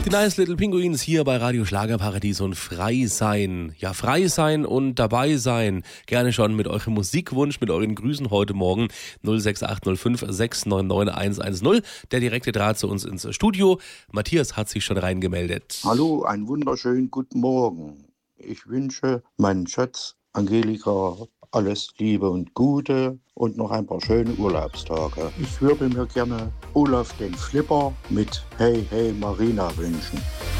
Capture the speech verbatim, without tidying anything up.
Nice Little Pinguins hier bei Radio Schlagerparadies und frei sein. Ja, frei sein und dabei sein. Gerne schon mit eurem Musikwunsch, mit euren Grüßen heute Morgen null sechs acht null fünf sechs neun neun eins eins null. Der direkte Draht zu uns ins Studio. Matthias hat sich schon reingemeldet. Hallo, einen wunderschönen guten Morgen. Ich wünsche meinen Schatz Angelika alles Liebe und Gute und noch ein paar schöne Urlaubstage. Ich würde mir gerne Olaf den Flipper mit Hey Hey Marina wünschen.